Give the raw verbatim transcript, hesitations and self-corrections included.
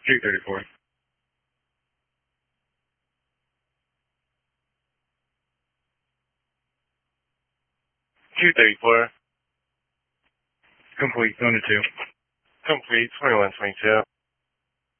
three thirty-four. two thirty-four. Complete, zone to two. Complete, twenty-one twenty-two.